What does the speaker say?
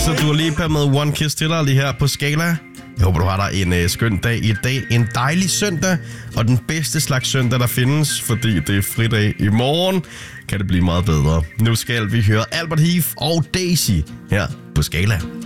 Tiesto, Dua Lipa med One Kiss til dig lige her på Skala. Jeg håber, du har dig en skøn dag i dag. En dejlig søndag, og den bedste slags søndag, der findes, fordi det er fridag i morgen, kan det blive meget bedre. Nu skal vi høre Albert Heath og Daisy her på Skala.